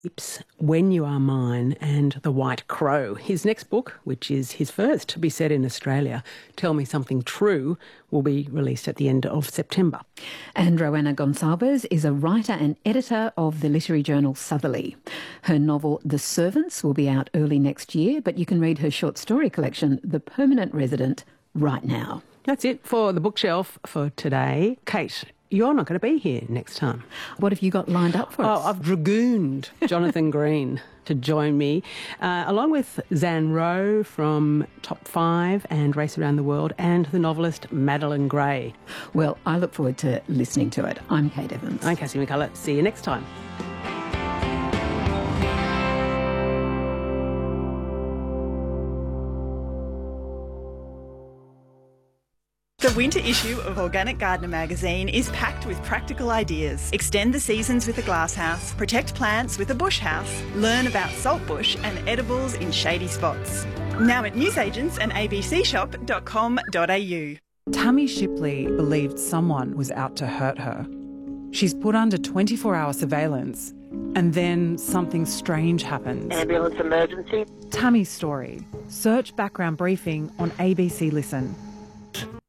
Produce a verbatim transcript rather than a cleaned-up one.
Ips, When You Are Mine and The White Crow. His next book, which is his first to be set in Australia, Tell Me Something True, will be released at the end of September. And Rowena Gonsalves is a writer and editor of the literary journal Southerly. Her novel The Servants will be out early next year, but you can read her short story collection The Permanent Resident right now. That's it for the bookshelf for today. Kate, you're not going to be here next time. What have you got lined up for oh, us? Oh, I've dragooned Jonathan Green to join me, uh, along with Zan Rowe from Top Five and Race Around the World, and the novelist Madeline Gray. Well, I look forward to listening to it. I'm Kate Evans. I'm Cassie McCullough. See you next time. The winter issue of Organic Gardener magazine is packed with practical ideas. Extend the seasons with a glasshouse, protect plants with a bush house, learn about saltbush and edibles in shady spots. Now at newsagents and a b c shop dot com dot a u. Tammy Shipley believed someone was out to hurt her. She's put under twenty-four hour surveillance, and then something strange happens. Ambulance emergency. Tammy's story. Search background briefing on A B C Listen.